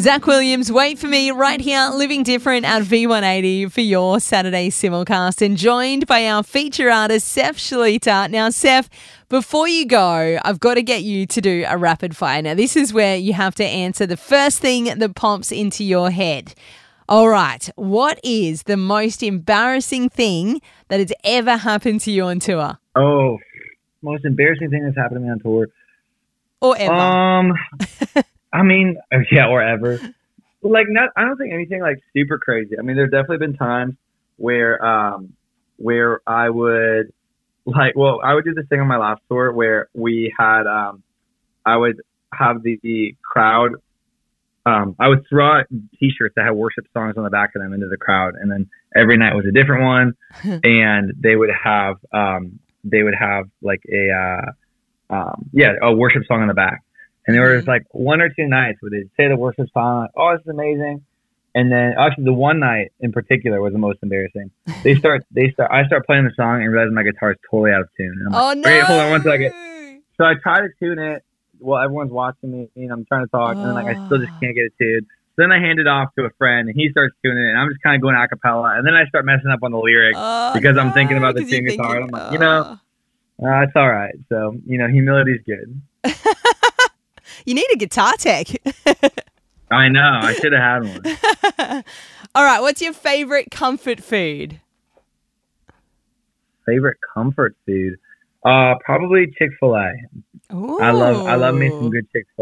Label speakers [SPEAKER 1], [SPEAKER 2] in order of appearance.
[SPEAKER 1] Zach Williams, Wait For Me, right here, Living Different at V180 for your Saturday simulcast, and joined by our feature artist, Seth Shalita. Now, Seth, before you go, I've got to get you to do a rapid fire. Now, this is where you have to answer the first thing that pops into your head. All right, what is the most embarrassing thing that has ever happened to you on tour?
[SPEAKER 2] Oh, most embarrassing thing that's happened to me on tour.
[SPEAKER 1] Or ever.
[SPEAKER 2] I mean, yeah, or ever. Like, I don't think anything like super crazy. I mean, there's definitely been times where I would I would do this thing on my last tour where we had, I would have the crowd, I would throw out t-shirts that had worship songs on the back of them into the crowd. And then every night was a different one. And they would have like a worship song on the back. And there was like one or two nights where they'd say the worship song, like, oh, this is amazing. And then actually the one night in particular was the most embarrassing. I start playing the song and realize my guitar is totally out of tune. And I'm like,
[SPEAKER 1] no.
[SPEAKER 2] Wait, hold on one second. So I try to tune it while everyone's watching me and I'm trying to talk, and then like I still just can't get it tuned. So then I hand it off to a friend and he starts tuning it, and I'm just kind of going a cappella, and then I start messing up on the lyrics because I'm thinking about the tune guitar, and I'm like, it's all right. So, humility's good.
[SPEAKER 1] You need a guitar tech.
[SPEAKER 2] I know. I should have had one.
[SPEAKER 1] All right. What's your favorite comfort food?
[SPEAKER 2] Favorite comfort food? Probably Chick-fil-A. I love me some good Chick-fil-A.